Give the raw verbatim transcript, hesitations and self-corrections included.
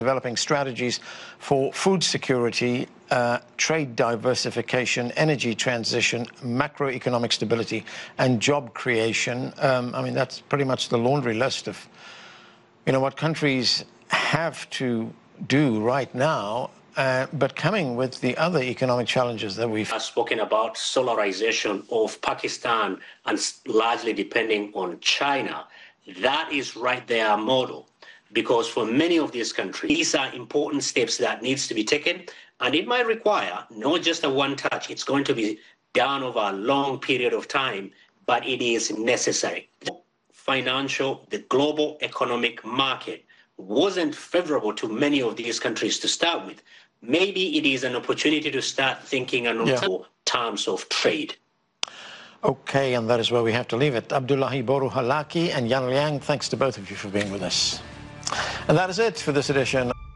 developing strategies for food security, uh, trade diversification, energy transition, macroeconomic stability, and job creation. Um, I mean, that's pretty much the laundry list of, you know, what countries have to do right now, uh, but coming with the other economic challenges that we've I've spoken about solarization of Pakistan and largely depending on China. That is right there, model. Because for many of these countries, these are important steps that needs to be taken, and it might require not just a one touch. It's going to be done over a long period of time, but it is necessary. Financial, the global economic market wasn't favorable to many of these countries to start with. Maybe it is an opportunity to start thinking in yeah. terms of trade. Okay, and that is where we have to leave it. Abdullahi Boru Halaki and Yan Liang, thanks to both of you for being with us. And that is it for this edition.